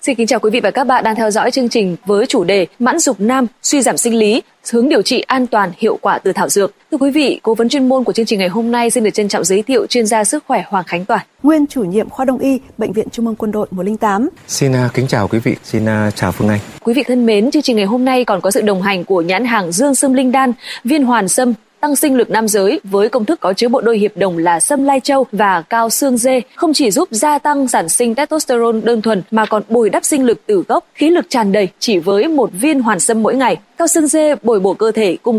Xin kính chào quý vị và các bạn đang theo dõi chương trình với chủ đề mãn dục nam, suy giảm sinh lý, hướng điều trị an toàn, hiệu quả từ thảo dược. Thưa quý vị, cố vấn chuyên môn của chương trình ngày hôm nay xin được trân trọng giới thiệu chuyên gia sức khỏe Hoàng Khánh Toàn, nguyên chủ nhiệm khoa Đông y, Bệnh viện Trung ương Quân đội 108. Xin kính chào quý vị, xin chào Phương Anh. Quý vị thân mến, chương trình ngày hôm nay còn có sự đồng hành của nhãn hàng Dương Sâm Linh Đan, viên hoàn sâm, tăng sinh lực nam giới với công thức có chứa bộ đôi hiệp đồng là sâm lai châu và cao xương dê, không chỉ giúp gia tăng sản sinh testosterone đơn thuần mà còn bồi đắp sinh lực từ gốc, khí lực tràn đầy chỉ với một viên hoàn sâm mỗi ngày. Cao xương dê bồi bổ cơ thể, cung